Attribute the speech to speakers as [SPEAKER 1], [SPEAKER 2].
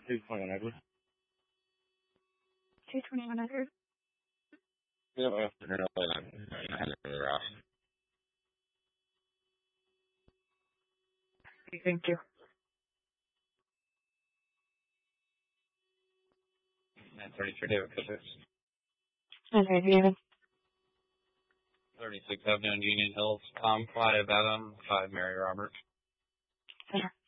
[SPEAKER 1] 221 Edward.
[SPEAKER 2] 221 Edward.
[SPEAKER 1] Yep.
[SPEAKER 2] Thank you.
[SPEAKER 1] 933 David Cousins.
[SPEAKER 2] 938.
[SPEAKER 1] 36 Avenue, Union Hills. Tom 5 Adam 5 Mary Robert.
[SPEAKER 2] Center.